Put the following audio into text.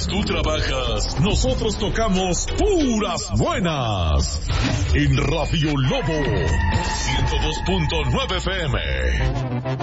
tú trabajas, nosotros tocamos puras buenas. En Radio Lobo 102.9 FM.